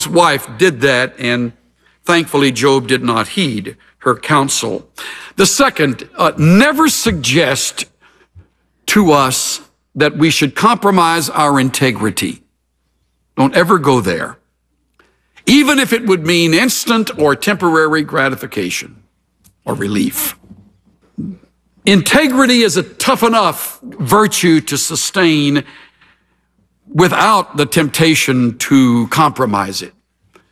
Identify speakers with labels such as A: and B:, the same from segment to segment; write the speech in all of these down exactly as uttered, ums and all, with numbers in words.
A: wife did that, and thankfully Job did not heed her counsel. The second, uh, never suggest to us that we should compromise our integrity. Don't ever go there, even if it would mean instant or temporary gratification or relief. Integrity is a tough enough virtue to sustain without the temptation to compromise it.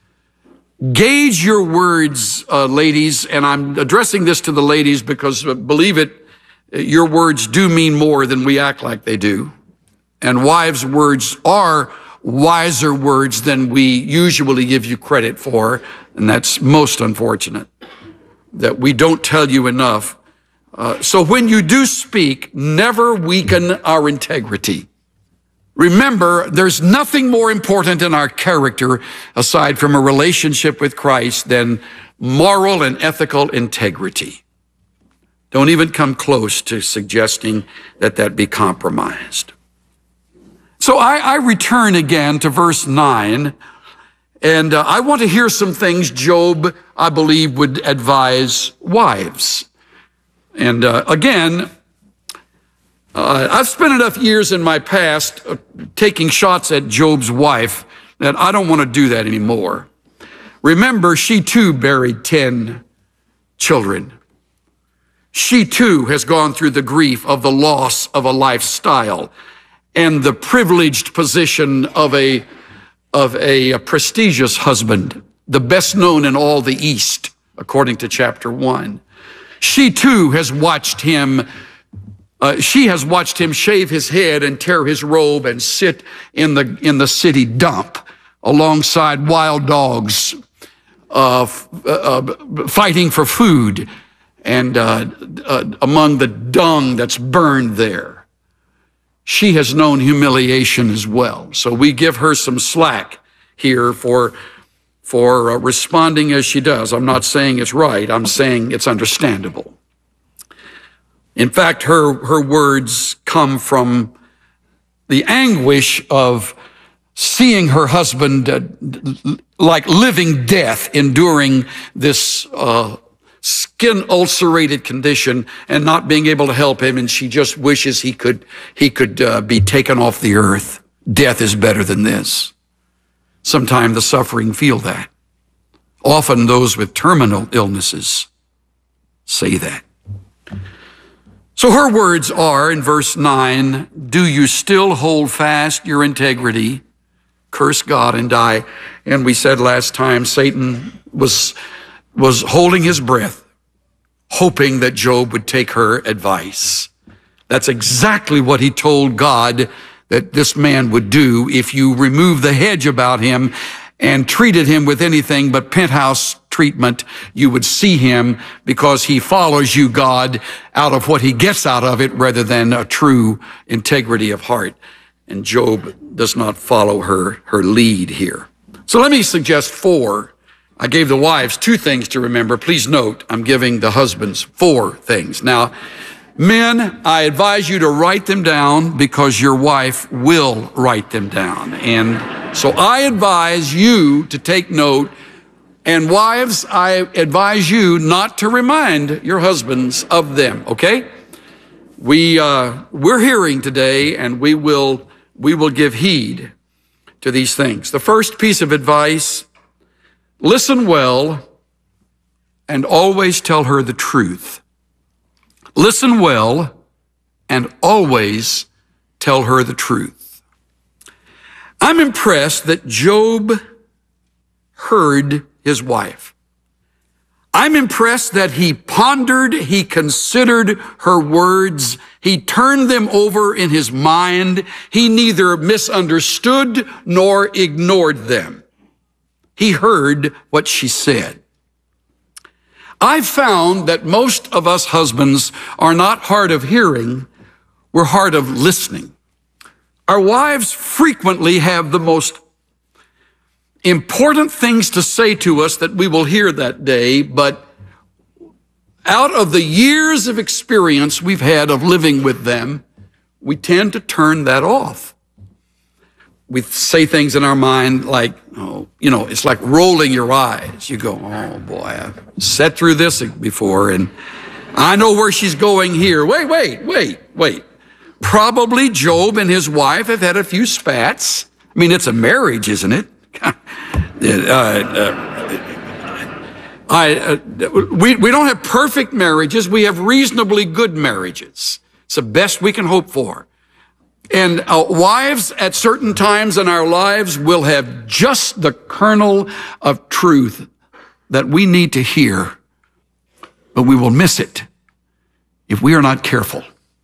A: Gauge your words, uh, ladies, and I'm addressing this to the ladies because, uh, believe it, your words do mean more than we act like they do. And wives' words are wiser words than we usually give you credit for, and that's most unfortunate, that we don't tell you enough. Uh, so when you do speak, never weaken our integrity. Remember, there's nothing more important in our character aside from a relationship with Christ than moral and ethical integrity. Don't even come close to suggesting that that be compromised. So I, I return again to verse nine, and uh, I want to hear some things Job, I believe, would advise wives. And uh, again, Uh, I've spent enough years in my past uh, taking shots at Job's wife that I don't want to do that anymore. Remember, she too buried ten children. She too has gone through the grief of the loss of a lifestyle and the privileged position of a, of a, a prestigious husband, the best known in all the East, according to chapter one. She too has watched him Uh, she has watched him shave his head and tear his robe and sit in the in the city dump alongside wild dogs, uh, uh, fighting for food, and uh, uh, among the dung that's burned there. She has known humiliation as well. So we give her some slack here for for uh, responding as she does. I'm not saying it's right. I'm saying it's understandable. In fact, her, her words come from the anguish of seeing her husband uh, like living death, enduring this uh, skin ulcerated condition and not being able to help him. And she just wishes he could, he could uh, be taken off the earth. Death is better than this. Sometimes the suffering feel that. Often those with terminal illnesses say that. So her words are, in verse nine, do you still hold fast your integrity? Curse God and die. And we said last time, Satan was, was holding his breath, hoping that Job would take her advice. That's exactly what he told God that this man would do if you remove the hedge about him and treated him with anything but penthouse treatment. You would see him because he follows you, God, out of what he gets out of it rather than a true integrity of heart. And Job does not follow her, her lead here. So let me suggest four. I gave the wives two things to remember. Please note, I'm giving the husbands four things. Now, men, I advise you to write them down because your wife will write them down. And so I advise you to take note. And wives, I advise you not to remind your husbands of them, okay? We, uh, we're hearing today, and we will, we will give heed to these things. The first piece of advice, listen well and always tell her the truth. Listen well and always tell her the truth. I'm impressed that Job heard his wife. I'm impressed that he pondered, he considered her words, he turned them over in his mind. He neither misunderstood nor ignored them. He heard what she said. I've found that most of us husbands are not hard of hearing, we're hard of listening. Our wives frequently have the most important things to say to us that we will hear that day, but out of the years of experience we've had of living with them, we tend to turn that off. we say things in our mind like, oh, you know, it's like rolling your eyes. You go, oh boy, I've sat through this before and I know where she's going here. Wait, wait, wait, wait. Probably Job and his wife have had a few spats. I mean, it's a marriage, isn't it? uh, uh, I, uh, we, we don't have perfect marriages. We have reasonably good marriages. It's the best we can hope for. And uh, wives at certain times in our lives will have just the kernel of truth that we need to hear, but we will miss it if we are not careful.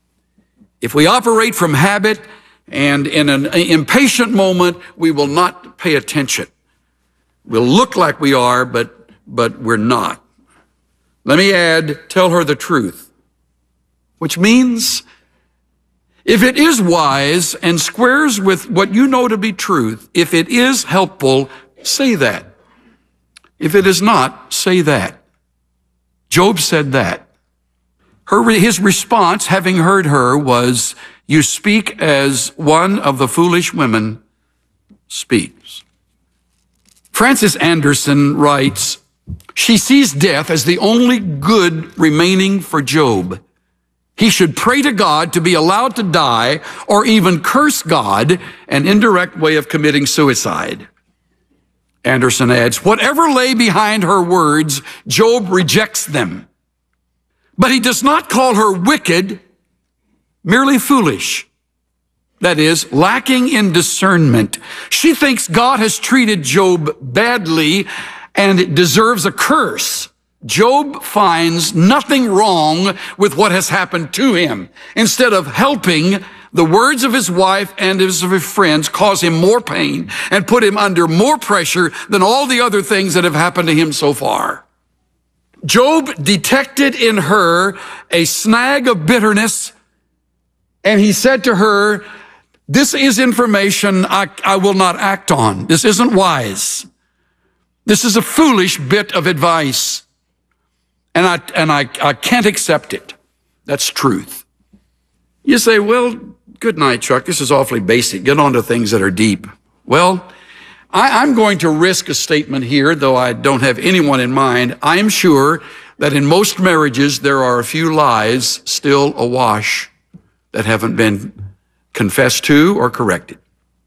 A: If we operate from habit and in an impatient moment, we will not pay attention. We'll look like we are, but, but we're not. Let me add, tell her the truth, which means if it is wise and squares with what you know to be truth, if it is helpful, say that. If it is not, say that. Job said that. Her, his response, having heard her, was, you speak as one of the foolish women speaks. Francis Anderson writes, she sees death as the only good remaining for Job. He should pray to God to be allowed to die or even curse God, an indirect way of committing suicide. Anderson adds, whatever lay behind her words, Job rejects them. But he does not call her wicked, merely foolish. That is, lacking in discernment. She thinks God has treated Job badly and it deserves a curse. Job finds nothing wrong with what has happened to him. Instead of helping, the words of his wife and of his friends cause him more pain and put him under more pressure than all the other things that have happened to him so far. Job detected in her a snag of bitterness, and he said to her, this is information I, I will not act on. This isn't wise. This is a foolish bit of advice. And I, and I, I can't accept it. That's truth. You say, well, good night, Chuck. This is awfully basic. Get on to things that are deep. Well, I, I'm going to risk a statement here, though I don't have anyone in mind. I am sure that in most marriages, there are a few lies still awash that haven't been confessed to or corrected.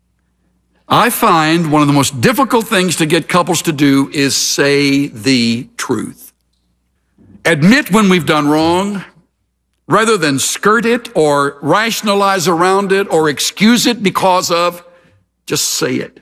A: I find one of the most difficult things to get couples to do is say the truth. Admit when we've done wrong, rather than skirt it or rationalize around it or excuse it because of, just say it.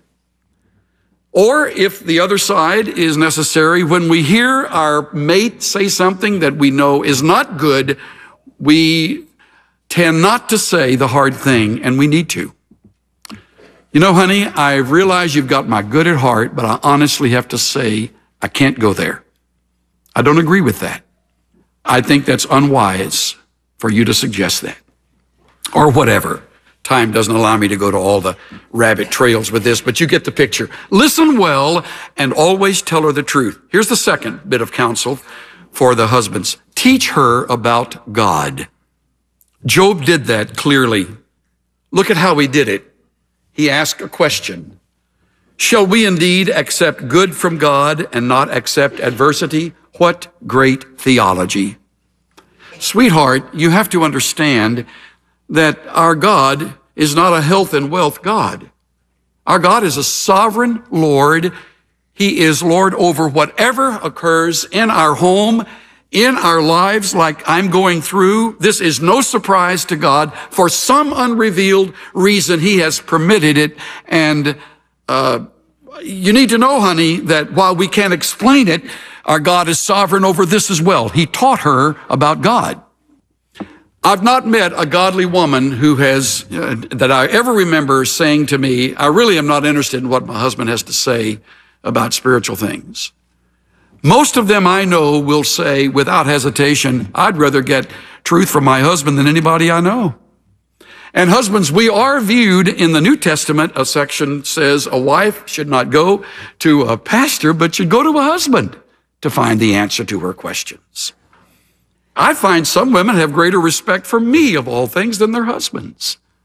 A: Or if the other side is necessary, when we hear our mate say something that we know is not good, we tend not to say the hard thing, and we need to. You know, honey, I realize you've got my good at heart, but I honestly have to say I can't go there. I don't agree with that. I think that's unwise for you to suggest that. Or whatever. Time doesn't allow me to go to all the rabbit trails with this, but you get the picture. Listen well and always tell her the truth. Here's the second bit of counsel for the husbands. Teach her about God. Job did that clearly. Look at how he did it. He asked a question. Shall we indeed accept good from God and not accept adversity? What great theology. Sweetheart, you have to understand that our God is not a health and wealth God. Our God is a sovereign Lord. He is Lord over whatever occurs in our home, in our lives like I'm going through. This is no surprise to God. For some unrevealed reason, He has permitted it. And uh, you need to know, honey, that while we can't explain it, our God is sovereign over this as well. He taught her about God. I've not met a godly woman who has, uh, that I ever remember saying to me, I really am not interested in what my husband has to say about spiritual things. Most of them I know will say without hesitation, I'd rather get truth from my husband than anybody I know. And husbands, we are viewed in the New Testament, a section says a wife should not go to a pastor, but should go to a husband to find the answer to her questions. I find some women have greater respect for me of all things than their husbands.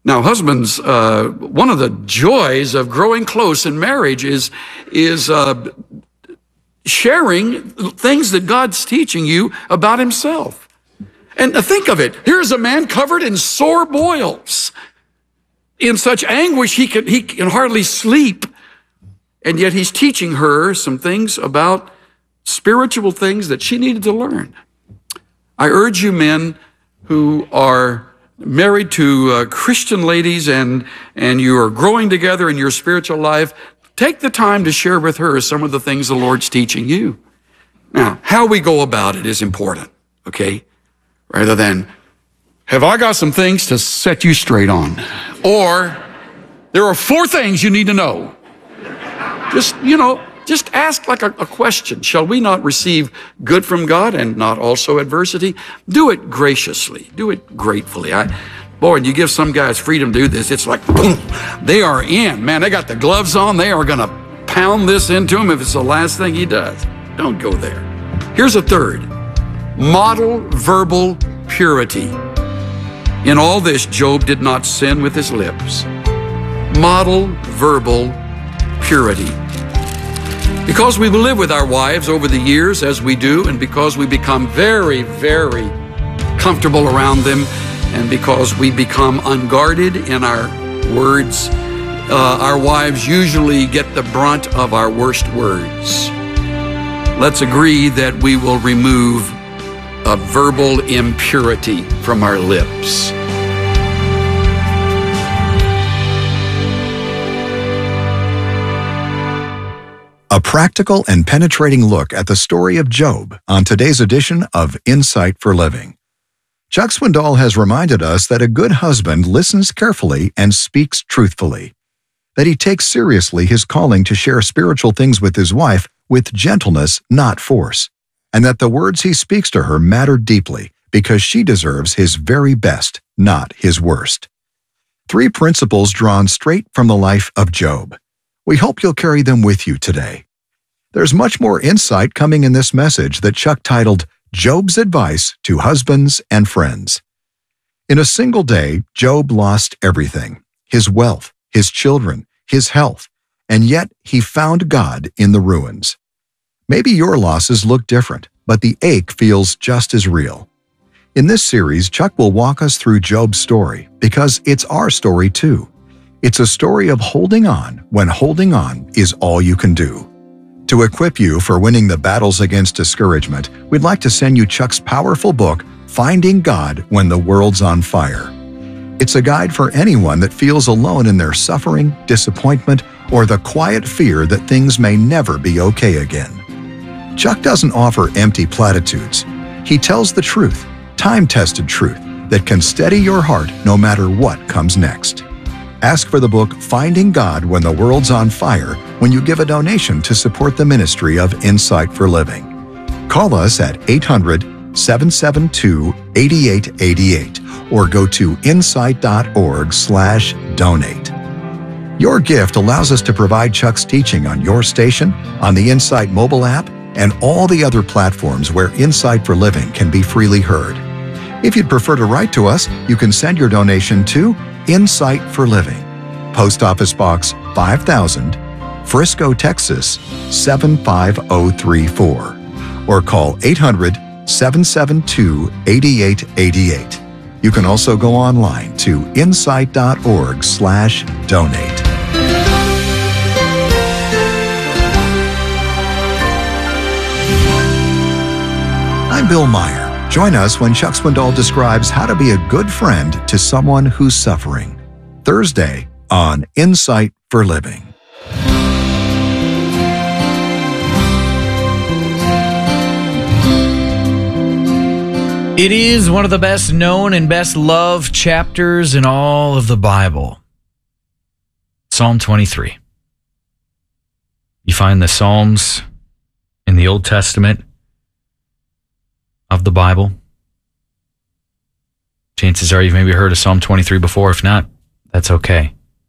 A: Now, husbands, uh, one of the joys of growing close in marriage is, is uh, sharing things that God's teaching you about himself. And think of it. Here's a man covered in sore boils, in such anguish he can, he can hardly sleep. And yet he's teaching her some things about spiritual things that she needed to learn. I urge you men who are married to uh, Christian ladies and, and you are growing together in your spiritual life, take the time to share with her some of the things the Lord's teaching you. Now, how we go about it is important, okay? Rather than, have I got some things to set you straight on? Or, there are four things you need to know. Just, you know, just ask like a, a question. Shall we not receive good from God and not also adversity? Do it graciously. Do it gratefully. I, boy, and you give some guys freedom to do this, it's like, boom, they are in. Man, they got the gloves on. They are going to pound this into him if it's the last thing he does. Don't go there. Here's a third. Model verbal purity. In all this, Job did not sin with his lips. Model verbal purity. Because we live with our wives over the years as we do, and because we become very, very comfortable around them, and because we become unguarded in our words, uh, our wives usually get the brunt of our worst words. Let's agree that we will remove a verbal impurity from our lips.
B: A practical and penetrating look at the story of Job on today's edition of Insight for Living. Chuck Swindoll has reminded us that a good husband listens carefully and speaks truthfully, that he takes seriously his calling to share spiritual things with his wife with gentleness, not force, and that the words he speaks to her matter deeply because she deserves his very best, not his worst. Three principles drawn straight from the life of Job. We hope you'll carry them with you today. There's much more insight coming in this message that Chuck titled Job's Advice to Husbands and Friends. In a single day, Job lost everything, his wealth, his children, his health, and yet he found God in the ruins. Maybe your losses look different, but the ache feels just as real. In this series, Chuck will walk us through Job's story because it's our story too. It's a story of holding on when holding on is all you can do. To equip you for winning the battles against discouragement, we'd like to send you Chuck's powerful book, Finding God When the World's on Fire. It's a guide for anyone that feels alone in their suffering, disappointment, or the quiet fear that things may never be okay again. Chuck doesn't offer empty platitudes. He tells the truth, time-tested truth, that can steady your heart no matter what comes next. Ask for the book Finding God When the World's on Fire when you give a donation to support the ministry of Insight for Living. Call us at eight hundred, seven seven two, eight eight eight eight or go to insight.org slash donate. Your gift allows us to provide Chuck's teaching on your station, on the Insight mobile app, and all the other platforms where Insight for Living can be freely heard. If you'd prefer to write to us, you can send your donation to Insight for Living, Post Office Box five thousand, Frisco, Texas seven five zero three four, or call eight hundred, seven seven two, eight eight eight eight. You can also go online to insight.org slash donate. I'm Bill Meyer. Join us when Chuck Swindoll describes how to be a good friend to someone who's suffering. Thursday on Insight for Living.
C: It is one of the best known and best loved chapters in all of the Bible. Psalm twenty-three. You find the Psalms in the Old Testament of the Bible. Chances are you've maybe heard of Psalm twenty-three before. If not, that's okay.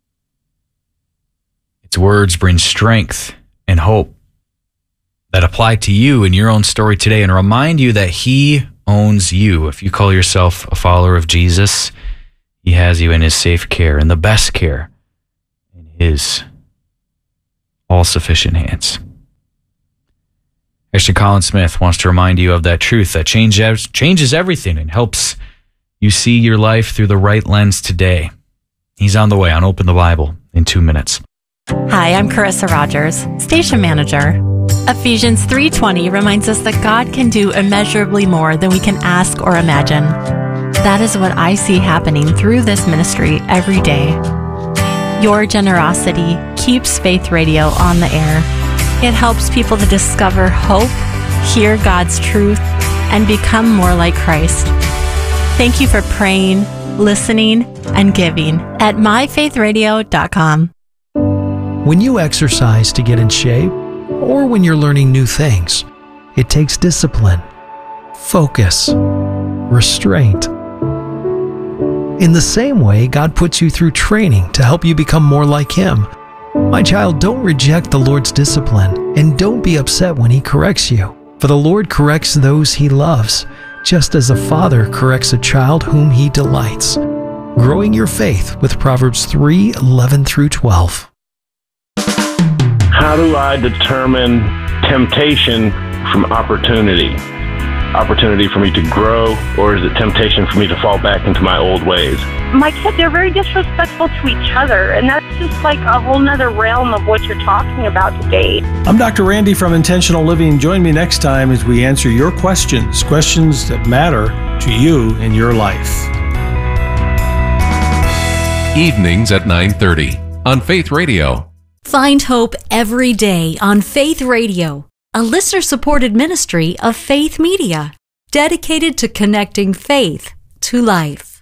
C: Its words bring strength and hope that apply to you in your own story today and remind you that He owns you. If you call yourself a follower of Jesus, He has you in his safe care, and the best care in his all-sufficient hands. Pastor Colin Smith wants to remind you of that truth that changes, changes everything and helps you see your life through the right lens today. He's on the way on Open the Bible in two minutes.
D: Hi, I'm Carissa Rogers, Station Manager. Ephesians three twenty reminds us that God can do immeasurably more than we can ask or imagine. That is what I see happening through this ministry every day. Your generosity keeps Faith Radio on the air. It helps people to discover hope, hear God's truth, and become more like Christ. Thank you for praying, listening, and giving at my faith radio dot com.
E: When you exercise to get in shape, or when you're learning new things, it takes discipline, focus, restraint. In the same way, God puts you through training to help you become more like Him. My child, don't reject the Lord's discipline, and don't be upset when He corrects you, for the Lord corrects those He loves, just as a father corrects a child whom He delights. Growing your faith with Proverbs three eleven through twelve.
F: How do I determine temptation from opportunity? Opportunity for me to grow, or is it temptation for me to fall back into my old ways?
G: My kids, they're very disrespectful to each other, and that's just like a whole nother realm of what you're talking about today.
H: I'm Doctor Randy from Intentional Living. Join me next time as we answer your questions, questions that matter to you in your life.
I: Evenings at nine thirty on Faith Radio.
J: Find hope every day on Faith Radio, a listener-supported ministry of Faith Media, dedicated to connecting faith to life.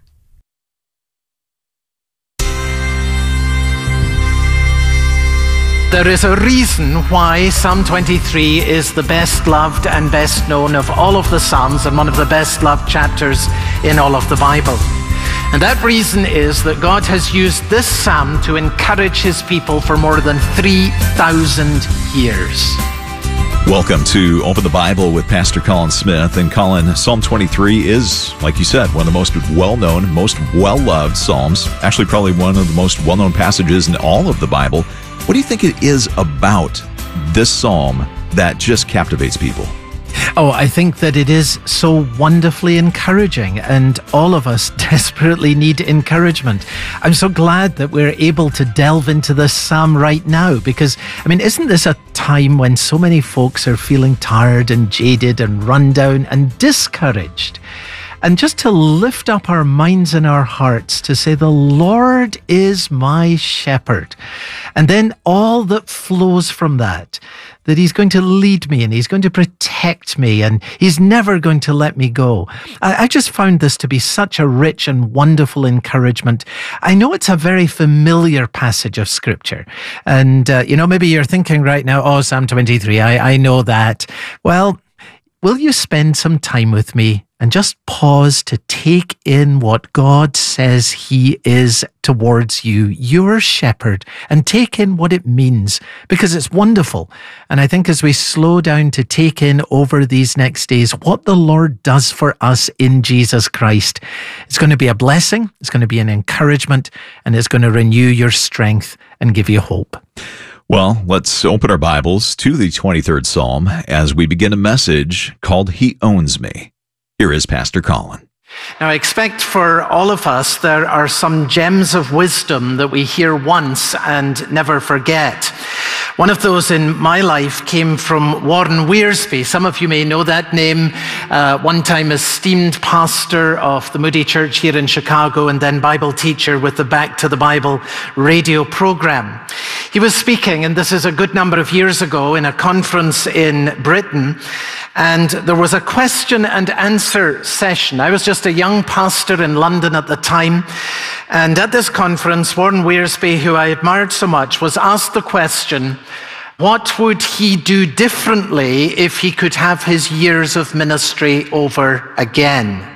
K: There is a reason why Psalm twenty-three is the best loved and best known of all of the Psalms and one of the best loved chapters in all of the Bible. And that reason is that God has used this psalm to encourage His people for more than three thousand years.
L: Welcome to Open the Bible with Pastor Colin Smith. And Colin, Psalm twenty-three is, like you said, one of the most well-known, most well-loved Psalms. Actually, probably one of the most well-known passages in all of the Bible. What do you think it is about this Psalm that just captivates people?
K: Oh, I think that it is so wonderfully encouraging, and all of us desperately need encouragement. I'm so glad that we're able to delve into this psalm right now, because, I mean, isn't this a time when so many folks are feeling tired and jaded and run down and discouraged? And just to lift up our minds and our hearts to say, the Lord is my shepherd. And then all that flows from that, that He's going to lead me and He's going to protect me and He's never going to let me go. I, I just found this to be such a rich and wonderful encouragement. I know it's a very familiar passage of Scripture. And, uh, you know, maybe you're thinking right now, oh, Psalm twenty-three, I, I know that. Well, will you spend some time with me and just pause to take in what God says He is towards you, your shepherd, and take in what it means, because it's wonderful. And I think as we slow down to take in over these next days what the Lord does for us in Jesus Christ, it's going to be a blessing, it's going to be an encouragement, and it's going to renew your strength and give you hope.
L: Well, let's open our Bibles to the twenty-third Psalm as we begin a message called He Owns Me. Here is Pastor Colin.
K: Now, I expect for all of us, there are some gems of wisdom that we hear once and never forget. One of those in my life came from Warren Wiersbe. Some of you may know that name. Uh, one time esteemed pastor of the Moody Church here in Chicago, and then Bible teacher with the Back to the Bible radio program. He was speaking, and this is a good number of years ago, in a conference in Britain, and there was a question and answer session. I was just a young pastor in London at the time, and at this conference, Warren Wiersbe, who I admired so much, was asked the question, what would he do differently if he could have his years of ministry over again?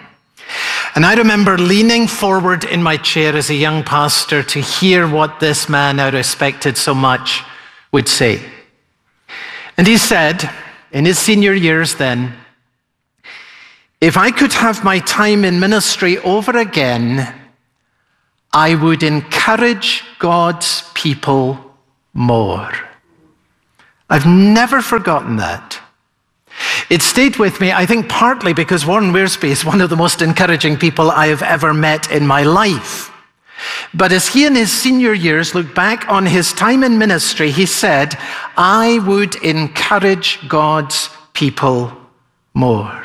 K: And I remember leaning forward in my chair as a young pastor to hear what this man I respected so much would say. And he said, in his senior years then, if I could have my time in ministry over again, I would encourage God's people more. I've never forgotten that. It stayed with me, I think, partly because Warren Wiersbe is one of the most encouraging people I have ever met in my life. But as he in his senior years looked back on his time in ministry, he said, I would encourage God's people more.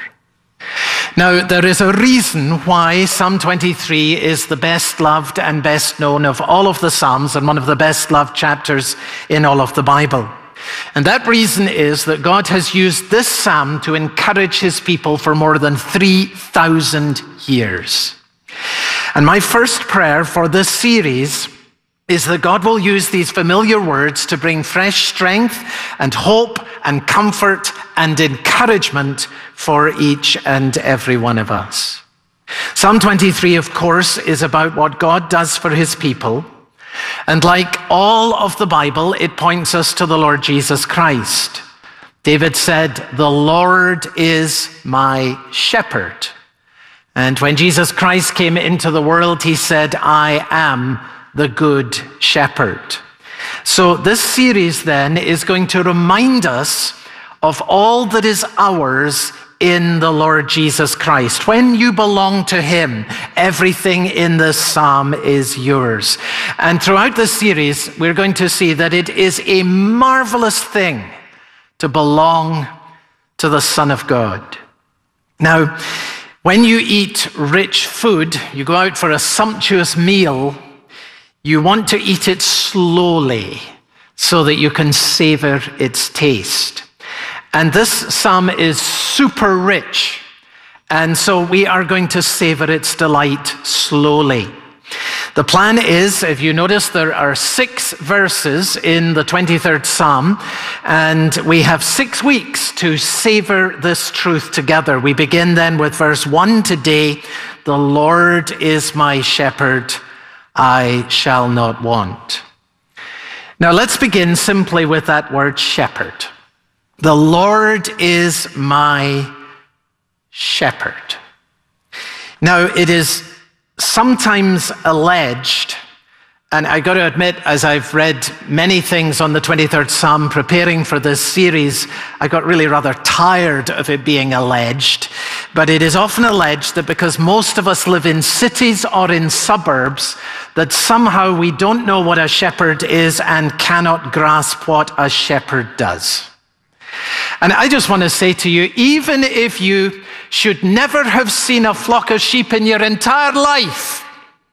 K: Now, there is a reason why Psalm twenty-three is the best loved and best known of all of the Psalms and one of the best loved chapters in all of the Bible. And that reason is that God has used this psalm to encourage his people for more than three thousand years. And my first prayer for this series is that God will use these familiar words to bring fresh strength and hope and comfort and encouragement for each and every one of us. Psalm twenty-three, of course, is about what God does for his people. And like all of the Bible, it points us to the Lord Jesus Christ. David said, the Lord is my shepherd. And when Jesus Christ came into the world, he said, I am the good shepherd. So this series then is going to remind us of all that is ours in the Lord Jesus Christ. When you belong to him, everything in this psalm is yours. And throughout this series, we're going to see that it is a marvelous thing to belong to the Son of God. Now, when you eat rich food, you go out for a sumptuous meal, you want to eat it slowly so that you can savor its taste. And this psalm is super rich, and so we are going to savor its delight slowly. The plan is, if you notice, there are six verses in the twenty-third Psalm, and we have six weeks to savor this truth together. We begin then with verse one today. The Lord is my shepherd, I shall not want. Now let's begin simply with that word shepherd. The Lord is my shepherd. Now, it is sometimes alleged, and I got to admit, as I've read many things on the twenty-third Psalm preparing for this series, I got really rather tired of it being alleged. But it is often alleged that because most of us live in cities or in suburbs, that somehow we don't know what a shepherd is and cannot grasp what a shepherd does. And I just want to say to you, even if you should never have seen a flock of sheep in your entire life,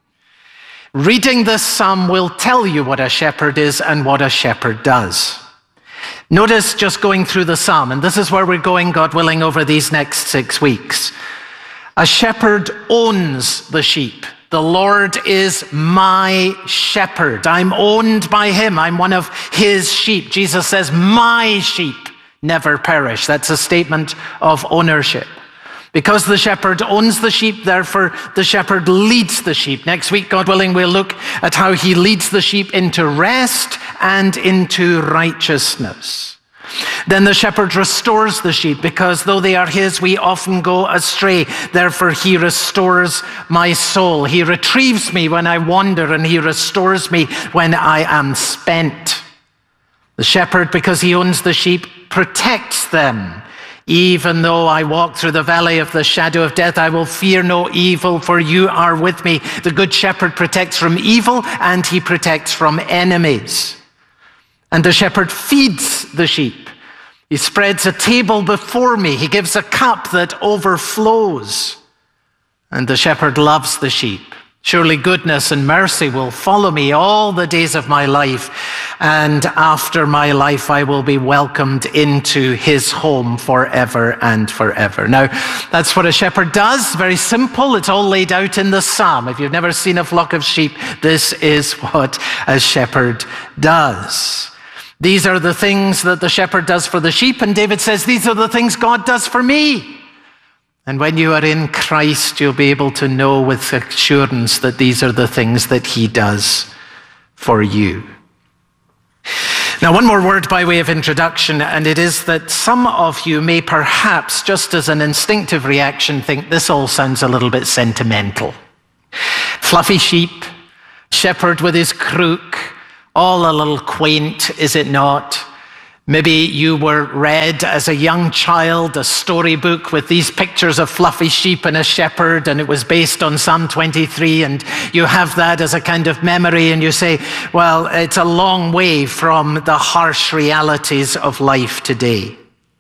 K: reading this psalm will tell you what a shepherd is and what a shepherd does. Notice just going through the psalm, and this is where we're going, God willing, over these next six weeks. A shepherd owns the sheep. The Lord is my shepherd. I'm owned by him. I'm one of his sheep. Jesus says, my sheep never perish. That's a statement of ownership. Because the shepherd owns the sheep, therefore the shepherd leads the sheep. Next week, God willing, we'll look at how he leads the sheep into rest and into righteousness. Then the shepherd restores the sheep, because though they are his, we often go astray. Therefore, he restores my soul. He retrieves me when I wander, and he restores me when I am spent. The shepherd, because he owns the sheep, protects them. Even though I walk through the valley of the shadow of death, I will fear no evil, for you are with me. The good shepherd protects from evil, and he protects from enemies. And the shepherd feeds the sheep. He spreads a table before me. He gives a cup that overflows. And the shepherd loves the sheep. Surely goodness and mercy will follow me all the days of my life, and after my life I will be welcomed into his home forever and forever. Now, that's what a shepherd does. Very simple. It's all laid out in the psalm. If you've never seen a flock of sheep, this is what a shepherd does. These are the things that the shepherd does for the sheep, and David says, these are the things God does for me. And when you are in Christ, you'll be able to know with assurance that these are the things that he does for you. Now, one more word by way of introduction, and it is that some of you may perhaps, just as an instinctive reaction, think this all sounds a little bit sentimental. Fluffy sheep, Shepherd with his crook, all a little quaint, is it not? Maybe you were read as a young child a storybook with these pictures of fluffy sheep and a shepherd, and it was based on Psalm twenty-three, and you have that as a kind of memory, and you say, well, it's a long way from the harsh realities of life today.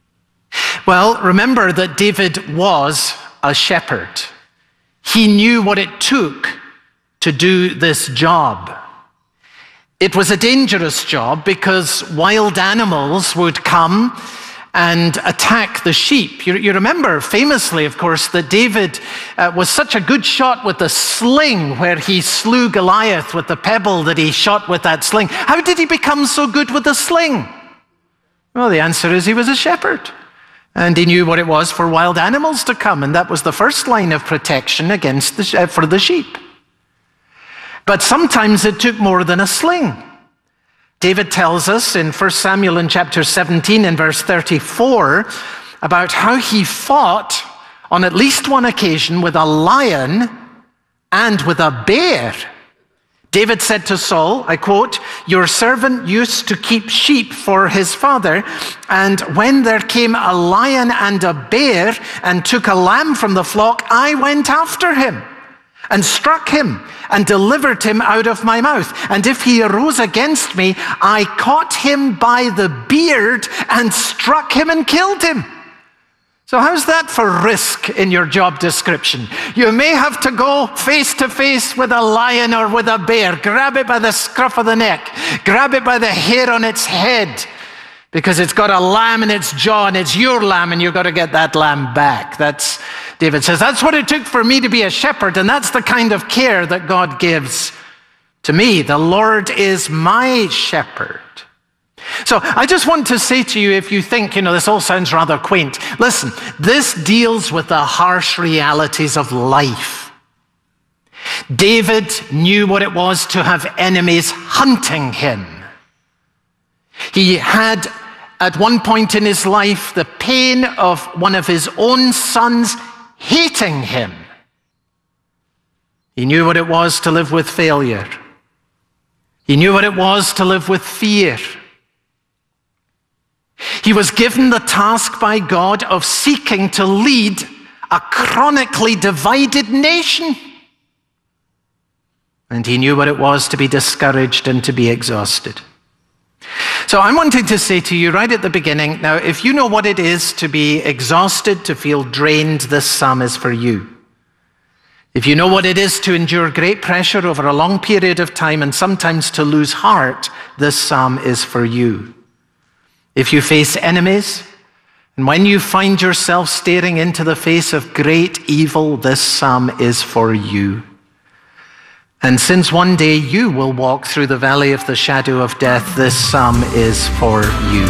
K: Well, remember that David was a shepherd. He knew what it took to do this job. It was a dangerous job because wild animals would come and attack the sheep. You, you remember famously, of course, that David uh, was such a good shot with the sling where he slew Goliath with the pebble that he shot with that sling. How did he become so good with the sling? Well, the answer is he was a shepherd. And he knew what it was for wild animals to come, and that was the first line of protection against the, uh, for the sheep. But sometimes it took more than a sling. David tells us in First Samuel in chapter seventeen and verse thirty-four about how he fought on at least one occasion with a lion and with a bear. David said to Saul, I quote, "Your servant used to keep sheep for his father, and when there came a lion and a bear and took a lamb from the flock, I went after him and struck him and delivered him out of my mouth. And if he arose against me, I caught him by the beard and struck him and killed him." So how's that for risk in your job description? You may have to go face to face with a lion or with a bear, grab it by the scruff of the neck, grab it by the hair on its head, because it's got a lamb in its jaw and it's your lamb and you've got to get that lamb back. That's, David says, that's what it took for me to be a shepherd, and that's the kind of care that God gives to me. The Lord is my shepherd. So I just want to say to you, if you think, you know, this all sounds rather quaint, listen, this deals with the harsh realities of life. David knew what it was to have enemies hunting him. He had, at one point in his life, the pain of one of his own sons hating him. He knew what it was to live with failure. He knew what it was to live with fear. He was given the task by God of seeking to lead a chronically divided nation. And he knew what it was to be discouraged and to be exhausted. So I'm wanting to say to you right at the beginning, now, if you know what it is to be exhausted, to feel drained, this psalm is for you. If you know what it is to endure great pressure over a long period of time and sometimes to lose heart, this psalm is for you. If you face enemies, and when you find yourself staring into the face of great evil, this psalm is for you. And since one day you will walk through the valley of the shadow of death, this psalm is for you.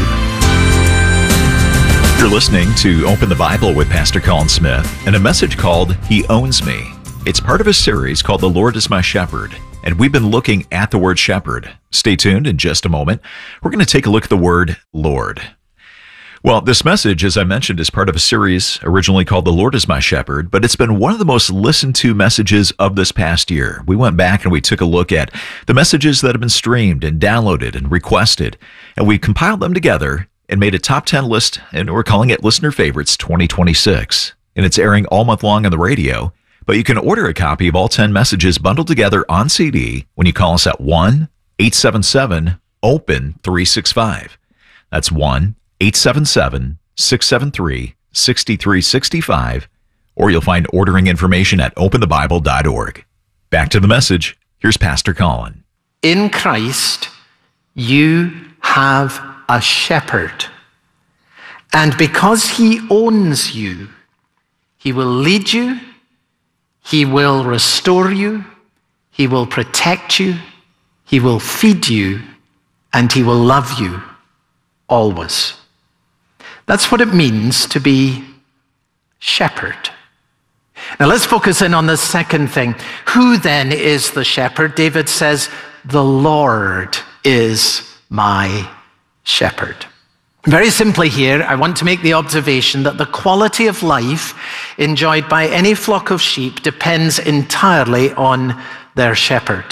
L: You're listening to Open the Bible with Pastor Colin Smith and a message called He Owns Me. It's part of a series called The Lord is My Shepherd, and we've been looking at the word shepherd. Stay tuned in just a moment. We're going to take a look at the word Lord. Well, this message, as I mentioned, is part of a series originally called The Lord is My Shepherd, but it's been one of the most listened to messages of this past year. We went back and we took a look at the messages that have been streamed and downloaded and requested, and we compiled them together and made a top ten list, and we're calling it Listener Favorites twenty twenty-six. And it's airing all month long on the radio, but you can order a copy of all ten messages bundled together on C D when you call us at one eight seven seven open three six five. That's one eight seven seven six seven three six three six five, or you'll find ordering information at open the bible dot org. Back to the message. Here's Pastor Colin.
K: In Christ, you have a shepherd. And because he owns you, he will lead you, he will restore you, he will protect you, he will feed you, and he will love you always. That's what it means to be shepherd. Now let's focus in on the second thing. Who then is the shepherd? David says, the Lord is my shepherd. Very simply here, I want to make the observation that the quality of life enjoyed by any flock of sheep depends entirely on their shepherd.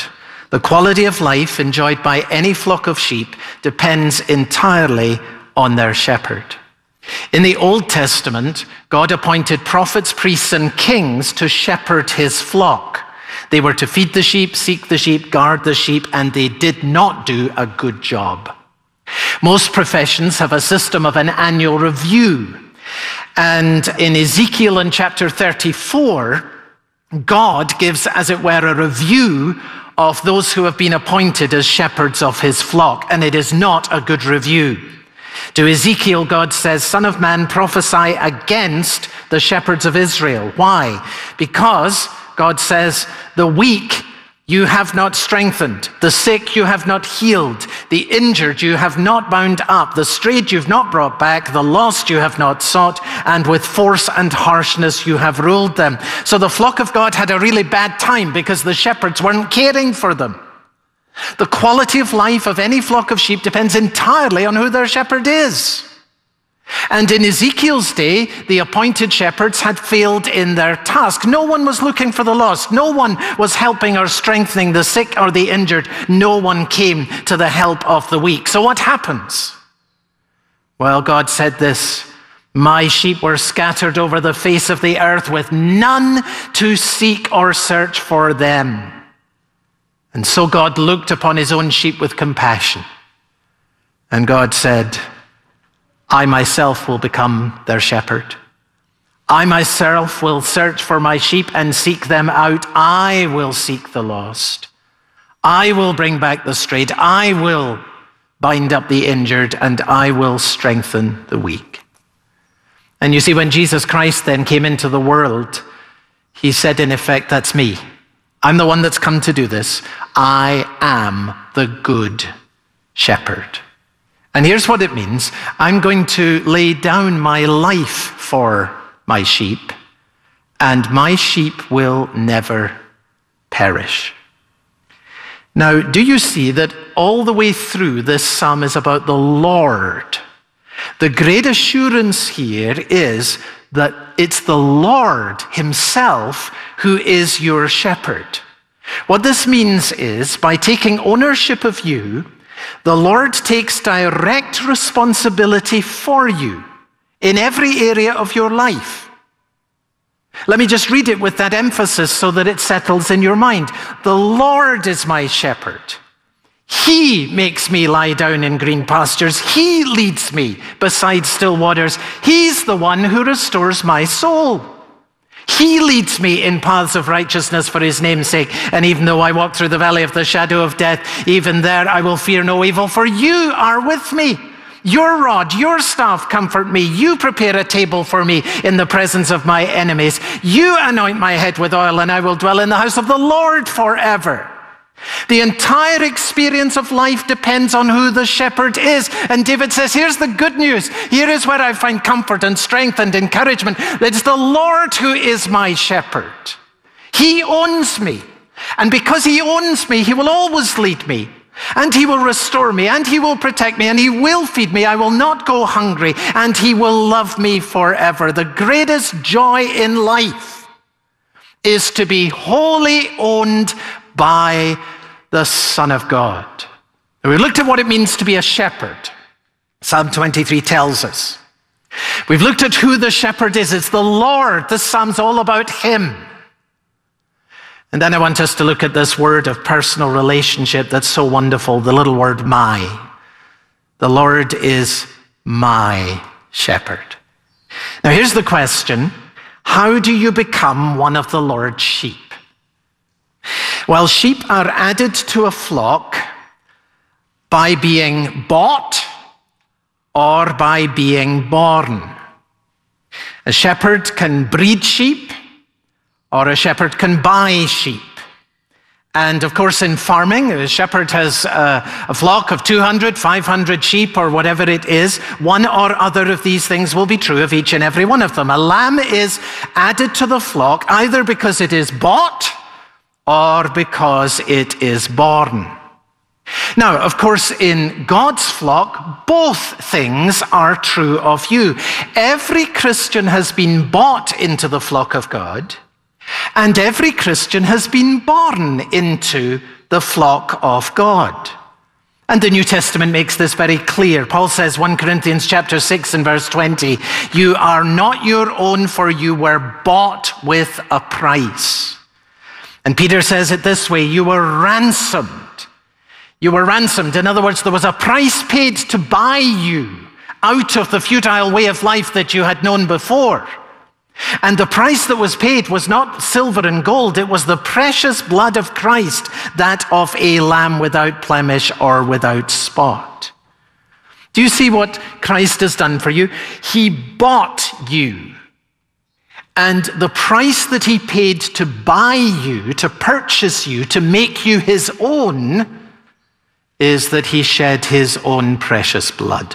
K: The quality of life enjoyed by any flock of sheep depends entirely on their shepherd. In the Old Testament, God appointed prophets, priests, and kings to shepherd his flock. They were to feed the sheep, seek the sheep, guard the sheep, and they did not do a good job. Most professions have a system of an annual review. And in Ezekiel in chapter thirty-four, God gives, as it were, a review of those who have been appointed as shepherds of his flock, and it is not a good review. To Ezekiel, God says, "Son of man, prophesy against the shepherds of Israel." Why? Because, God says, the weak you have not strengthened, the sick you have not healed, the injured you have not bound up, the strayed you've not brought back, the lost you have not sought, and with force and harshness you have ruled them. So the flock of God had a really bad time because the shepherds weren't caring for them. The quality of life of any flock of sheep depends entirely on who their shepherd is. And in Ezekiel's day, the appointed shepherds had failed in their task. No one was looking for the lost. No one was helping or strengthening the sick or the injured. No one came to the help of the weak. So what happens? Well, God said this, "My sheep were scattered over the face of the earth with none to seek or search for them." And so God looked upon his own sheep with compassion. And God said, "I myself will become their shepherd. I myself will search for my sheep and seek them out. I will seek the lost. I will bring back the strayed. I will bind up the injured, and I will strengthen the weak." And you see, when Jesus Christ then came into the world, he said, in effect, "That's me. I'm the one that's come to do this. I am the good shepherd." And here's what it means. I'm going to lay down my life for my sheep, and my sheep will never perish. Now, do you see that all the way through this psalm is about the Lord? The great assurance here is that it's the Lord himself who is your shepherd. What this means is, by taking ownership of you, the Lord takes direct responsibility for you in every area of your life. Let me just read it with that emphasis so that it settles in your mind. The Lord is my shepherd. He makes me lie down in green pastures. He leads me beside still waters. He's the one who restores my soul. He leads me in paths of righteousness for his name's sake. And even though I walk through the valley of the shadow of death, even there I will fear no evil, for you are with me. Your rod, your staff comfort me. You prepare a table for me in the presence of my enemies. You anoint my head with oil, and I will dwell in the house of the Lord forever. The entire experience of life depends on who the shepherd is. And David says, here's the good news. Here is where I find comfort and strength and encouragement. It's the Lord who is my shepherd. He owns me. And because he owns me, he will always lead me. And he will restore me, and he will protect me, and he will feed me. I will not go hungry, and he will love me forever. The greatest joy in life is to be wholly owned by the Son of God. And we looked at what it means to be a shepherd. Psalm twenty-three tells us. We've looked at who the shepherd is. It's the Lord. This psalm's all about him. And then I want us to look at this word of personal relationship that's so wonderful, the little word my. The Lord is my shepherd. Now here's the question. How do you become one of the Lord's sheep? Well, sheep are added to a flock by being bought or by being born. A shepherd can breed sheep, or a shepherd can buy sheep. And of course, in farming, a shepherd has a, a flock of two hundred, five hundred sheep, or whatever it is. One or other of these things will be true of each and every one of them. A lamb is added to the flock either because it is bought or because it is born. Now, of course, in God's flock, both things are true of you. Every Christian has been bought into the flock of God, and every Christian has been born into the flock of God. And the New Testament makes this very clear. Paul says, First Corinthians chapter six and verse twenty, you are not your own, for you were bought with a price. And Peter says it this way, you were ransomed. You were ransomed. In other words, there was a price paid to buy you out of the futile way of life that you had known before. And the price that was paid was not silver and gold. It was the precious blood of Christ, that of a lamb without blemish or without spot. Do you see what Christ has done for you? He bought you. And the price that he paid to buy you, to purchase you, to make you his own, is that he shed his own precious blood.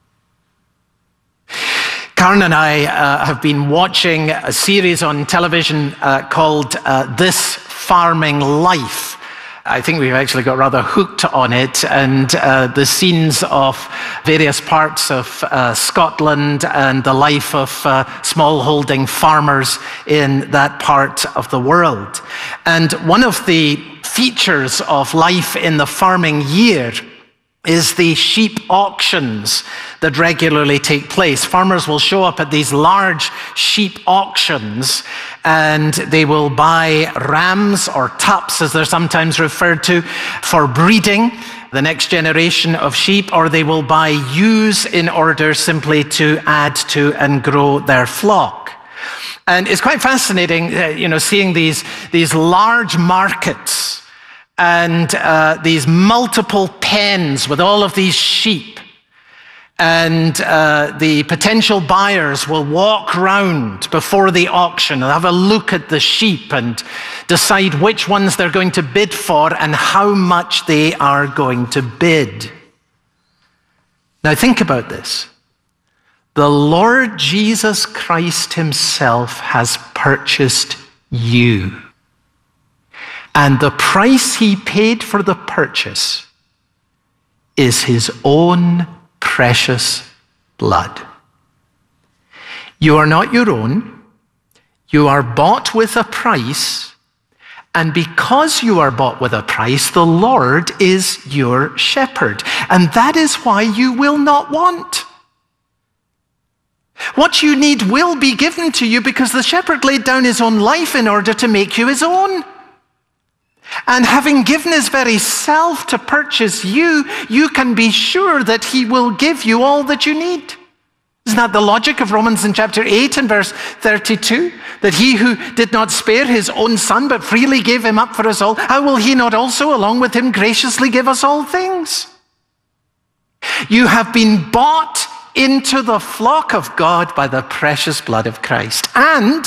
K: Karen and I uh, have been watching a series on television uh, called uh, This Farming Life. I think we've actually got rather hooked on it, and uh, the scenes of various parts of uh, Scotland and the life of uh, smallholding farmers in that part of the world. And one of the features of life in the farming year is the sheep auctions that regularly take place. Farmers will show up at these large sheep auctions and they will buy rams, or tups as they're sometimes referred to, for breeding the next generation of sheep, or they will buy ewes in order simply to add to and grow their flock. And it's quite fascinating, uh, you know, seeing these, these large markets and uh, these multiple pens with all of these sheep. And uh, the potential buyers will walk round before the auction and have a look at the sheep and decide which ones they're going to bid for and how much they are going to bid. Now think about this. The Lord Jesus Christ himself has purchased you. And the price he paid for the purchase is his own precious blood. You are not your own. You are bought with a price. And because you are bought with a price, the Lord is your shepherd. And that is why you will not want. What you need will be given to you, because the shepherd laid down his own life in order to make you his own. And having given his very self to purchase you, you can be sure that he will give you all that you need. Isn't that the logic of Romans in chapter eight and verse thirty-two? That he who did not spare his own son, but freely gave him up for us all, how will he not also along with him graciously give us all things? You have been bought into the flock of God by the precious blood of Christ. And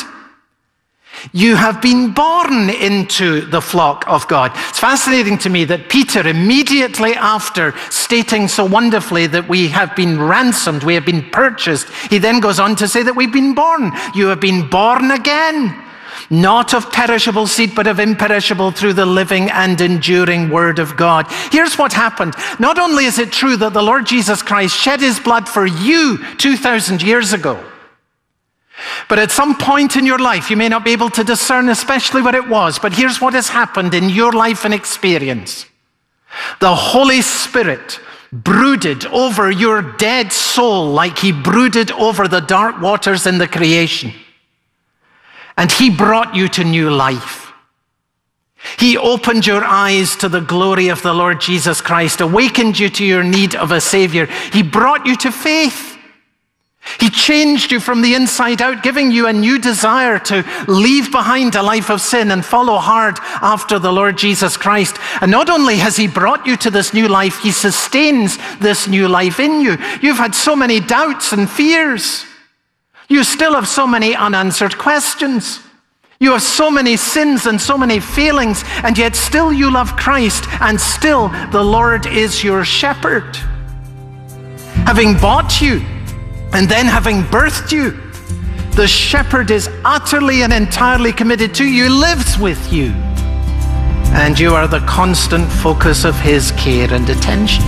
K: you have been born into the flock of God. It's fascinating to me that Peter, immediately after stating so wonderfully that we have been ransomed, we have been purchased, he then goes on to say that we've been born. You have been born again, not of perishable seed, but of imperishable, through the living and enduring word of God. Here's what happened. Not only is it true that the Lord Jesus Christ shed his blood for you two thousand years ago, but at some point in your life, you may not be able to discern especially what it was, but here's what has happened in your life and experience. The Holy Spirit brooded over your dead soul like he brooded over the dark waters in the creation. And he brought you to new life. He opened your eyes to the glory of the Lord Jesus Christ, awakened you to your need of a Savior. He brought you to faith. He changed you from the inside out, giving you a new desire to leave behind a life of sin and follow hard after the Lord Jesus Christ. And not only has he brought you to this new life, he sustains this new life in you. You've had so many doubts and fears. You still have so many unanswered questions. You have so many sins and so many failings, and yet still you love Christ, and still the Lord is your shepherd. Having bought you, and then having birthed you, the shepherd is utterly and entirely committed to you, lives with you, and you are the constant focus of his care and attention.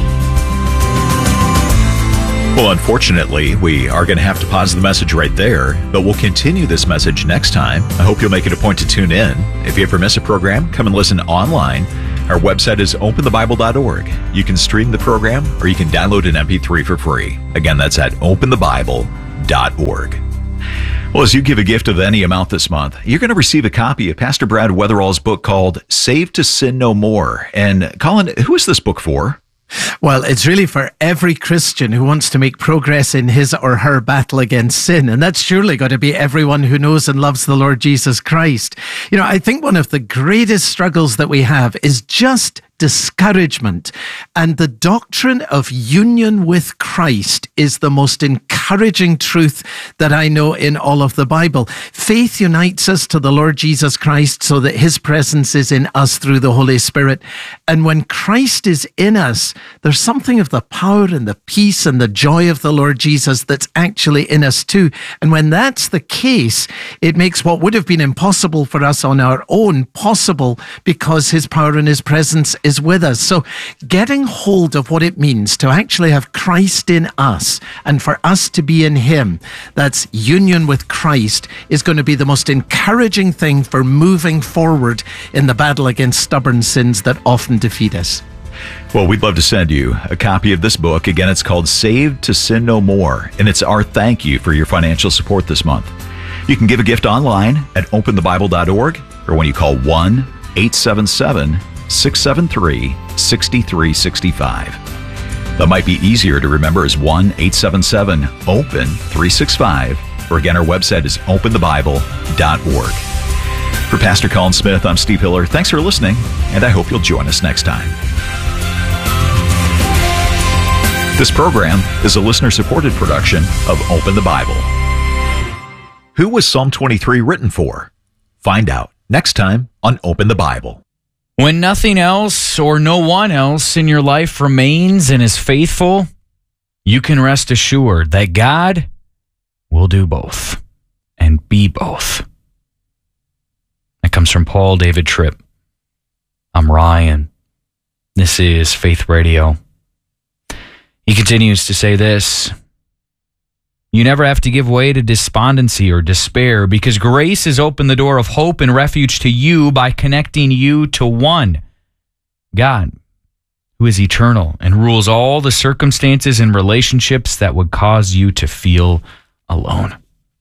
L: Well, unfortunately, we are going to have to pause the message right there, but we'll continue this message next time. I hope you'll make it a point to tune in. If you ever miss a program, come and listen online Our website is open the bible dot org. You can stream the program or you can download an M P three for free. Again, that's at open the bible dot org. Well, as you give a gift of any amount this month, you're going to receive a copy of Pastor Brad Weatherall's book called Saved to Sin No More. And Colin, who is this book for?
K: Well, it's really for every Christian who wants to make progress in his or her battle against sin. And that's surely got to be everyone who knows and loves the Lord Jesus Christ. You know, I think one of the greatest struggles that we have is just discouragement. And the doctrine of union with Christ is the most encouraging truth that I know in all of the Bible. Faith unites us to the Lord Jesus Christ so that his presence is in us through the Holy Spirit. And when Christ is in us, there's something of the power and the peace and the joy of the Lord Jesus that's actually in us too. And when that's the case, it makes what would have been impossible for us on our own possible because his power and his presence is with us. So getting hold of what it means to actually have Christ in us and for us to be in him, that's union with Christ, is going to be the most encouraging thing for moving forward in the battle against stubborn sins that often defeat us.
L: Well, we'd love to send you a copy of this book. Again, it's called Saved to Sin No More, and it's our thank you for your financial support this month. You can give a gift online at open the bible dot org or when you call one eight seven seven, six seven three, six three six five. That might be easier to remember as one eight seven seven, open three six five, or again, our website is open the bible dot org. For Pastor Colin Smith, I'm Steve Hiller. Thanks for listening, and I hope you'll join us next time. This program is a listener-supported production of Open the Bible. Who was Psalm twenty-three written for? Find out next time on Open the Bible.
C: When nothing else or no one else in your life remains and is faithful, you can rest assured that God will do both and be both. That comes from Paul David Tripp. I'm Ryan. This is Faith Radio. He continues to say this: you never have to give way to despondency or despair because grace has opened the door of hope and refuge to you by connecting you to one, God, who is eternal and rules all the circumstances and relationships that would cause you to feel alone.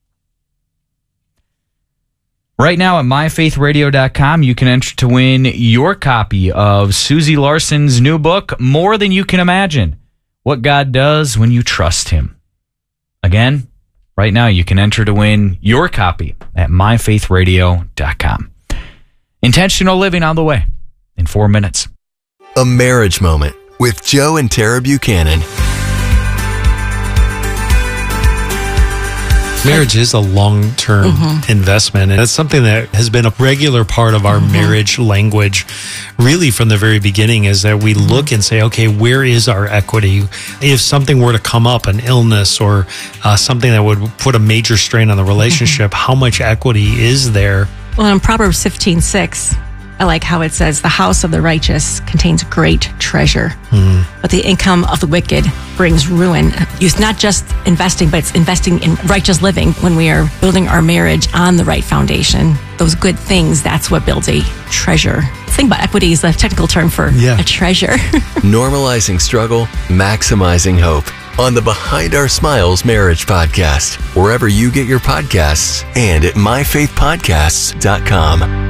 C: Right now at my faith radio dot com, you can enter to win your copy of Susie Larson's new book, More Than You Can Imagine: What God Does When You Trust Him. Again, right now you can enter to win your copy at my faith radio dot com. Intentional living on the way in four minutes.
M: A Marriage Moment with Joe and Tara Buchanan.
N: Marriage is a long-term mm-hmm. investment, and it's something that has been a regular part of our mm-hmm. marriage language really from the very beginning, is that we mm-hmm. look and say, okay, where is our equity? If something were to come up, an illness or uh, something that would put a major strain on the relationship, mm-hmm. how much equity is there?
O: Well, in Proverbs fifteen six, I like how it says, the house of the righteous contains great treasure, mm. but the income of the wicked brings ruin. It's not just investing, but it's investing in righteous living. When we are building our marriage on the right foundation, those good things, that's what builds a treasure. Think about equity is a technical term for yeah. a treasure.
M: Normalizing struggle, maximizing hope. On the Behind Our Smiles Marriage Podcast, wherever you get your podcasts, and at my faith podcasts dot com.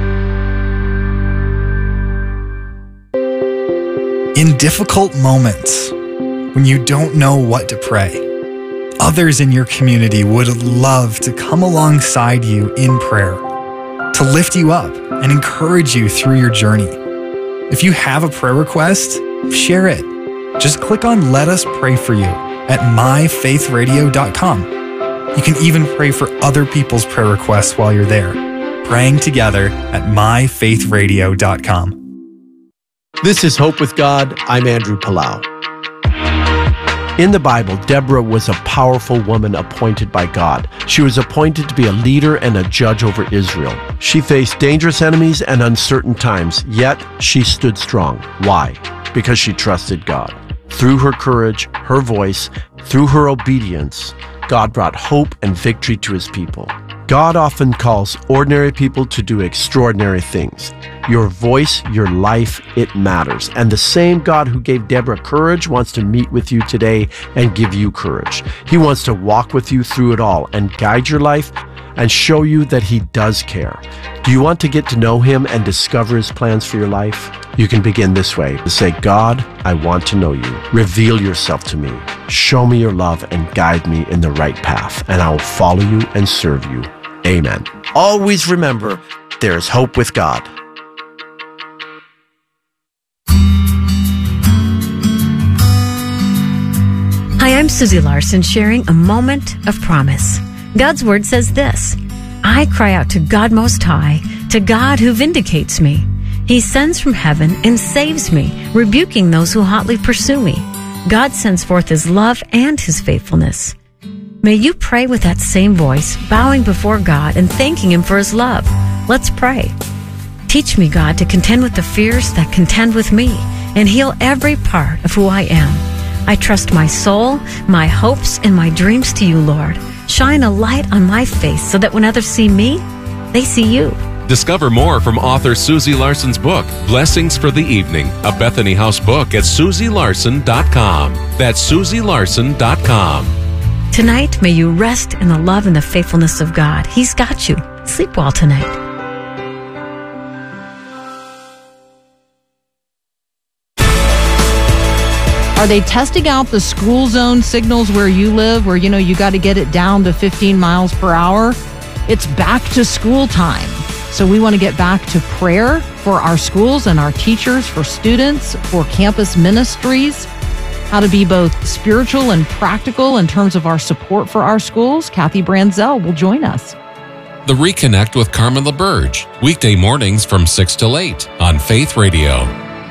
P: In difficult moments, when you don't know what to pray, others in your community would love to come alongside you in prayer, to lift you up and encourage you through your journey. If you have a prayer request, share it. Just click on Let Us Pray For You at my faith radio dot com. You can even pray for other people's prayer requests while you're there. Praying together at my faith radio dot com.
Q: This is Hope with God. I'm Andrew Palau. In the Bible, Deborah was a powerful woman appointed by God. She was appointed to be a leader and a judge over Israel. She faced dangerous enemies and uncertain times, yet she stood strong. Why? Because she trusted God. Through her courage, her voice, through her obedience, God brought hope and victory to his people. God often calls ordinary people to do extraordinary things. Your voice, your life, it matters. And the same God who gave Deborah courage wants to meet with you today and give you courage. He wants to walk with you through it all and guide your life and show you that He does care. Do you want to get to know Him and discover His plans for your life? You can begin this way. To say, God, I want to know you. Reveal yourself to me. Show me your love and guide me in the right path, and I will follow you and serve you. Amen. Always remember, there is hope with God.
J: Hi, I'm Susie Larson, sharing a moment of promise. God's Word says this: I cry out to God Most High, to God who vindicates me. He sends from heaven and saves me, rebuking those who hotly pursue me. God sends forth His love and His faithfulness. May you pray with that same voice, bowing before God and thanking Him for His love. Let's pray. Teach me, God, to contend with the fears that contend with me and heal every part of who I am. I trust my soul, my hopes, and my dreams to you, Lord. Shine a light on my face so that when others see me, they see you.
I: Discover more from author Susie Larson's book, Blessings for the Evening, a Bethany House book at susie larson dot com. That's susie larson dot com.
J: Tonight, may you rest in the love and the faithfulness of God. He's got you. Sleep well tonight.
R: Are they testing out the school zone signals where you live, where, you know, you got to get it down to fifteen miles per hour? It's back to school time. So we want to get back to prayer for our schools and our teachers, for students, for campus ministries, how to be both spiritual and practical in terms of our support for our schools. Kathy Branzell will join us.
I: The Reconnect with Carmen LaBerge, weekday mornings from six till eight on Faith Radio.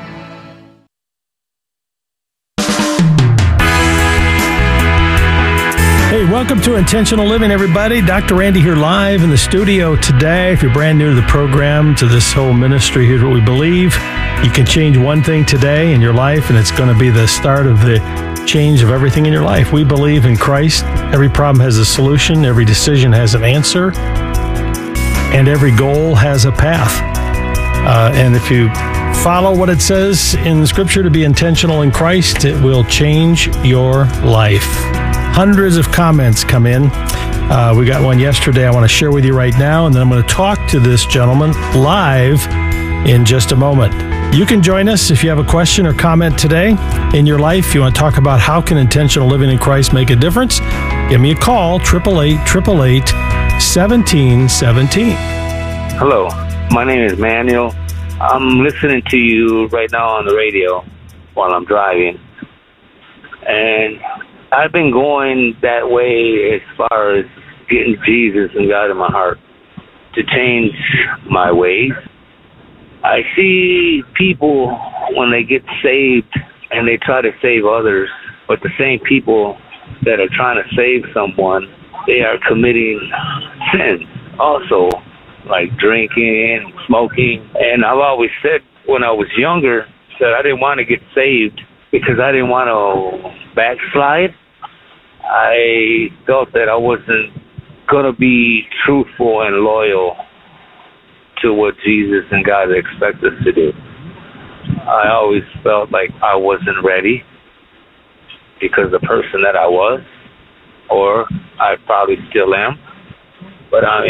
H: Hey, welcome to Intentional Living, everybody. Doctor Randy here live in the studio today. If you're brand new to the program, to this whole ministry, here's what we believe. You can change one thing today in your life, and it's going to be the start of the change of everything in your life. We believe in Christ. Every problem has a solution. Every decision has an answer. And every goal has a path. Uh, and if you follow what it says in the Scripture to be intentional in Christ, it will change your life. Hundreds of comments come in. Uh, we got one yesterday I want to share with you right now, and then I'm going to talk to this gentleman live in just a moment. You can join us if you have a question or comment today in your life. You want to talk about how can intentional living in Christ make a difference? Give me a call, eight eight eight, eight eight eight, one seven one seven.
S: Hello, my name is Manuel. I'm listening to you right now on the radio while I'm driving, and I've been going that way as far as getting Jesus and God in my heart to change my ways. I see people when they get saved and they try to save others, but the same people that are trying to save someone, they are committing sins also, like drinking, smoking. And I've always said when I was younger that I didn't want to get saved because I didn't want to backslide. I felt that I wasn't going to be truthful and loyal to what Jesus and God expect us to do. I always felt like I wasn't ready because the person that I was, or I probably still am, but I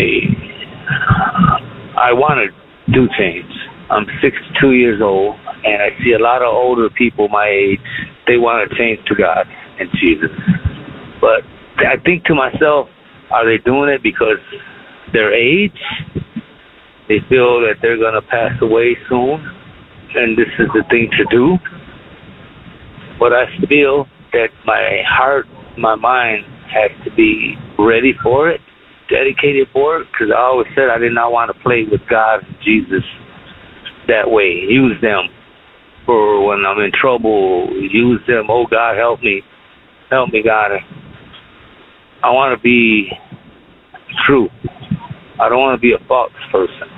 S: I want to do change. I'm sixty-two years old, and I see a lot of older people my age, they want to change to God and Jesus. But I think to myself, are they doing it because their age? They feel that they're going to pass away soon, and this is the thing to do. But I feel that my heart, my mind has to be ready for it, dedicated for it, because I always said I did not want to play with God and Jesus that way. Use them for when I'm in trouble. Use them. Oh, God, help me. Help me, God. I want to be true. I don't want to be a false person.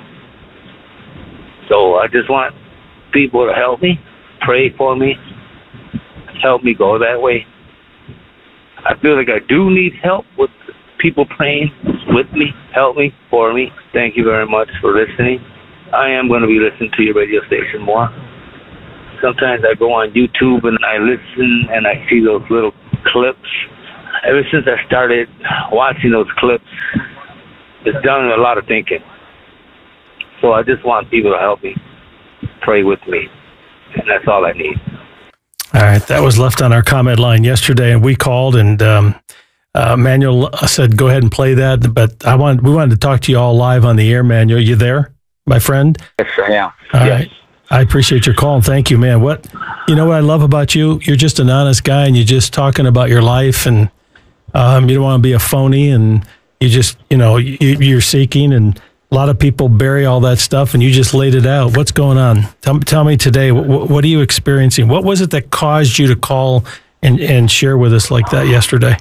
S: So I just want people to help me, pray for me, help me go that way. I feel like I do need help with people praying with me, help me, for me. Thank you very much for listening. I am going to be listening to your radio station more. Sometimes I go on YouTube and I listen and I see those little clips. Ever since I started watching those clips, it's done a lot of thinking. So I just want people to help me, pray with me, and that's all I need.
H: All right, that was left on our comment line yesterday, and we called, and um, uh, Manuel said, "Go ahead and play that." But I want we wanted to talk to you all live on the air, Manuel. You there, my friend?
S: Yes, I am.
H: All
S: yes.
H: right. I appreciate your call, and thank you, man. What you know what I love about you? You're just an honest guy, and you're just talking about your life, and um, you don't want to be a phony, and you just you know you, you're seeking, and a lot of people bury all that stuff, and you just laid it out. What's going on? Tell, tell me today, what, what are you experiencing? What was it that caused you to call and, and share with us like that yesterday?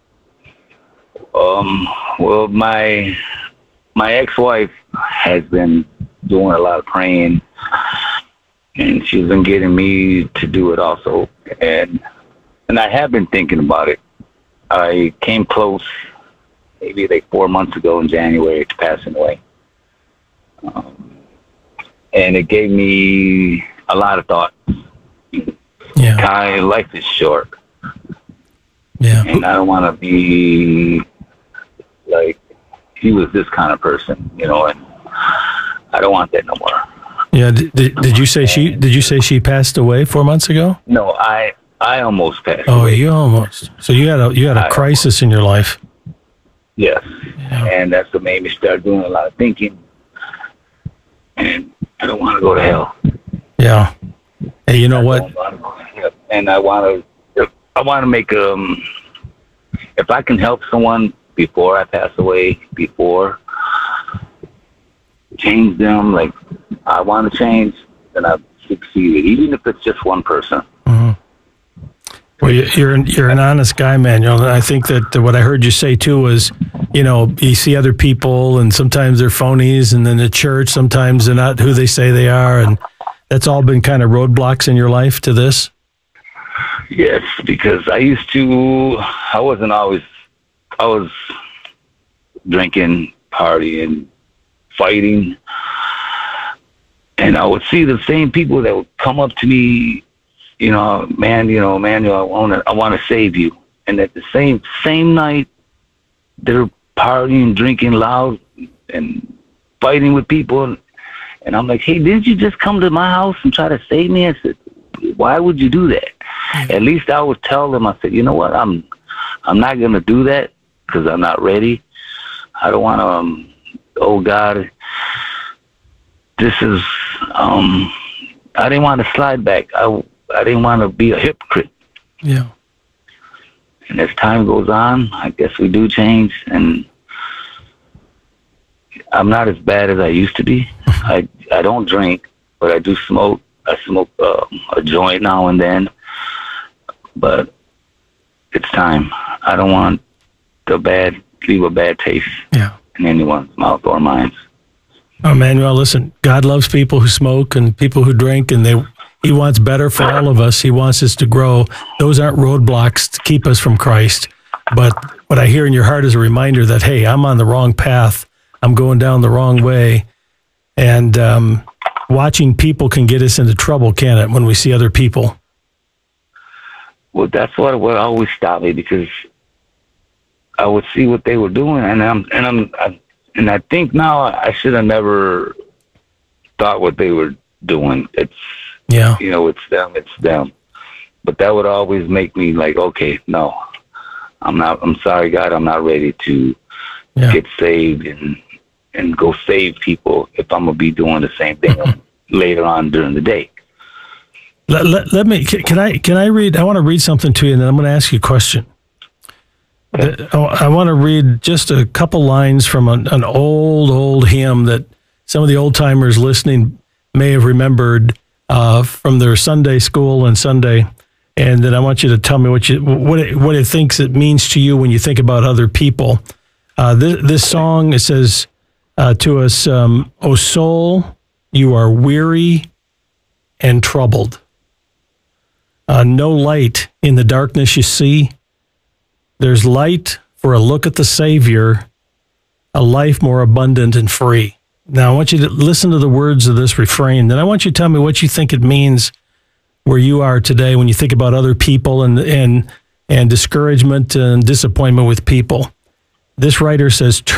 T: Um, well, my my ex-wife has been doing a lot of praying, and she's been getting me to do it also. And and I have been thinking about it. I came close maybe like four months ago in January to passing away. Um, and it gave me a lot of thought.
H: Yeah.
T: Kind of, life is short.
H: Yeah.
T: And I don't want to be like he was this kind of person, you know, and I don't want that no more.
H: Yeah. Did, did, did you say she? Did you say she passed away four months ago?
T: No, I I almost passed.
H: Oh,
T: away.
H: you almost. So you had a you had a
T: I
H: crisis in your life.
T: Yes. Yeah. And that's what made me start doing a lot of thinking. And I don't want to go to hell.
H: Yeah. Hey, you know what?
T: And I want to, I want to make um, if I can help someone before I pass away, before change them, like I want to change, then I've succeeded, even if it's just one person.
H: Mm-hmm. Well, you're you're an honest guy, Manuel. I think that what I heard you say too was, you know, you see other people, and sometimes they're phonies, and then the church, sometimes they're not who they say they are, and that's all been kind of roadblocks in your life to this.
T: Yes, because I used to, I wasn't always, I was drinking, partying, fighting, and I would see the same people that would come up to me. You know, man, you know, Manuel, I want to, I want to save you. And at the same, same night, they're partying, drinking loud, and fighting with people. And, and I'm like, hey, didn't you just come to my house and try to save me? I said, why would you do that? Mm-hmm. At least I would tell them, I said, you know what? I'm, I'm not going to do that because I'm not ready. I don't want to, um, oh God, this is, um, I didn't want to slide back. I, I didn't want to be a hypocrite.
H: Yeah.
T: And as time goes on, I guess we do change. And I'm not as bad as I used to be. I I don't drink, but I do smoke. I smoke uh, a joint now and then. But it's time. I don't want the bad, leave a bad taste
H: yeah.
T: in anyone's mouth or mine.
H: Oh, Manuel, listen, God loves people who smoke and people who drink, and they... He wants better for all of us. He wants us to grow. Those aren't roadblocks to keep us from Christ. But what I hear in your heart is a reminder that, hey, I'm on the wrong path. I'm going down the wrong way. And um, watching people can get us into trouble, can't it, when we see other people?
T: Well, that's what what always stopped me, because I would see what they were doing, and I'm and I'm I, and I think now I should have never thought what they were doing. It's
H: Yeah.
T: You know, it's them, it's them. But that would always make me like, okay, no, I'm not, I'm sorry, God, I'm not ready to yeah. get saved and and go save people if I'm going to be doing the same thing later on during the day.
H: Let, let, let me, can I, can I read, I want to read something to you, and then I'm going to ask you a question. Okay. I, I want to read just a couple lines from an, an old, old hymn that some of the old timers listening may have remembered Uh, from their Sunday school and Sunday, and then I want you to tell me what you what it, what it thinks it means to you when you think about other people. Uh, this, this song, it says uh, to us, um, "O soul, you are weary and troubled. Uh, no light in the darkness you see. There's light for a look at the Savior. a life more abundant and free. Now, I want you to listen to the words of this refrain. Then I want you to tell me what you think it means where you are today when you think about other people and and and discouragement and disappointment with people. This writer says,